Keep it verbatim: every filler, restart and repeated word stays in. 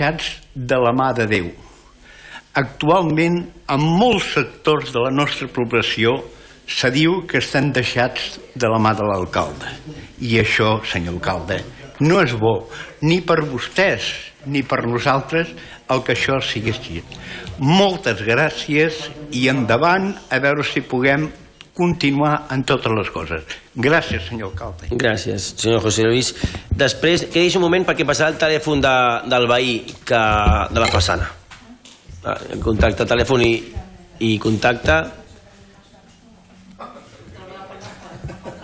deixats de la mà de Déu. Actualment, en molts sectors de la nostra població se diu que estan deixats de la mà de l'alcalde. I això, senyor alcalde, no és bo, ni per vostès ni per nosaltres, el que això sigui així. Moltes gràcies i endavant, a veure si puguem continuar en totes les coses. Gràcies, senyor alcalde. Gràcies, senyor José Luis. Després, quedis un moment perquè passarà el telèfon del veí de la façana. Contacte, telèfon i contacte.